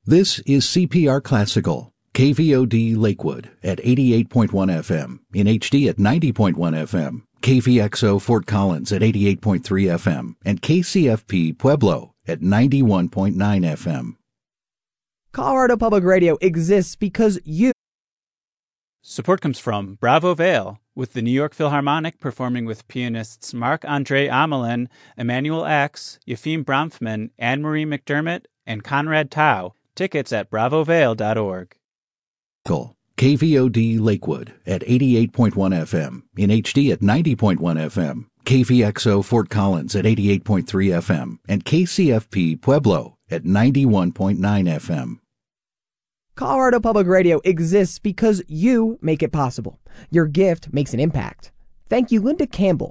This is CPR Classical, KVOD Lakewood at 88.1 FM, in HD at 90.1 FM, KVXO Fort Collins at 88.3 FM, and KCFP Pueblo at 91.9 FM. Colorado Public Radio exists because you... Support comes from Bravo Vale, with the New York Philharmonic performing with pianists Marc-Andre Amelin, Emmanuel X, Yefim Bronfman, Anne-Marie McDermott, and Conrad Tao. Tickets at bravovale.org. KVOD Lakewood at 88.1 FM, in HD at 90.1 FM, KVXO Fort Collins at 88.3 FM, and KCFP Pueblo at 91.9 FM. Colorado Public Radio exists because you make it possible. Your gift makes an impact. Thank you, Linda Campbell,